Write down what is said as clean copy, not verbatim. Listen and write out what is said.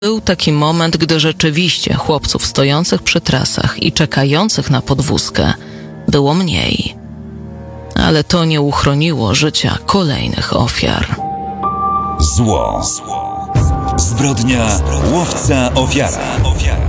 Był taki moment, gdy rzeczywiście chłopców stojących przy trasach i czekających na podwózkę było mniej. Ale to nie uchroniło życia kolejnych ofiar. Zło. Zbrodnia łowca ofiara.